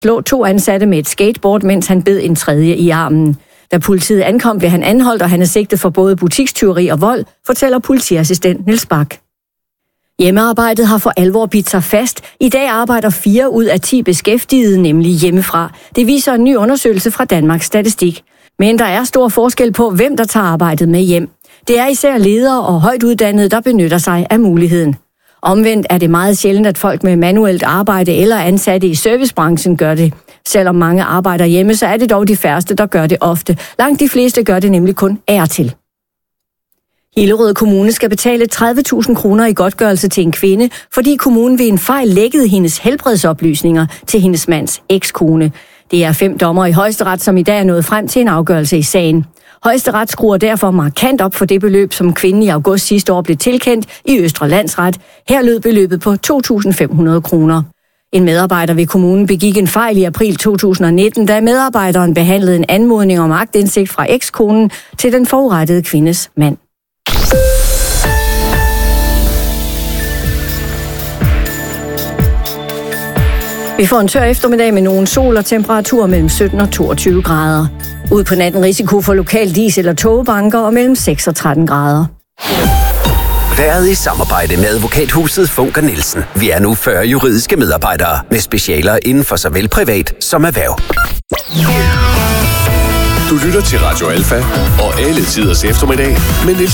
slå 2 ansatte med et skateboard, mens han bed en tredje i armen. Da politiet ankom, blev han anholdt, og han er sigtet for både butikstyveri og vold, fortæller politiassistent Niels Bak. Hjemmearbejdet har for alvor bidt sig fast. I dag arbejder 4 ud af 10 beskæftigede nemlig hjemmefra. Det viser en ny undersøgelse fra Danmarks Statistik. Men der er stor forskel på, hvem der tager arbejdet med hjem. Det er især ledere og højt uddannede, der benytter sig af muligheden. Omvendt er det meget sjældent, at folk med manuelt arbejde eller ansatte i servicebranchen gør det. Selvom mange arbejder hjemme, så er det dog de færreste, der gør det ofte. Langt de fleste gør det nemlig kun af og til. Hillerød Kommune skal betale 30.000 kroner i godtgørelse til en kvinde, fordi kommunen ved en fejl lækkede hendes helbredsoplysninger til hendes mands ekskone. Det er 5 dommere i Højesteret, som i dag er nået frem til en afgørelse i sagen. Højesteret skruer derfor markant op for det beløb, som kvinden i august sidste år blev tilkendt i Østre Landsret. Her lød beløbet på 2.500 kroner. En medarbejder ved kommunen begik en fejl i april 2019, da medarbejderen behandlede en anmodning om aktindsigt fra ekskonen til den forurettede kvindes mand. Vi får en tør eftermiddag med nogen sol og temperaturer mellem 17 og 22 grader. Ud på natten risiko for lokal diesel- og togbanker og mellem 6 og 13 grader. Været i samarbejde med advokathuset Funker Nielsen. Vi er nu 40 juridiske medarbejdere med specialer inden for såvel privat som erhverv. Du lytter til Radio Alfa og alle tiders eftermiddag med Niels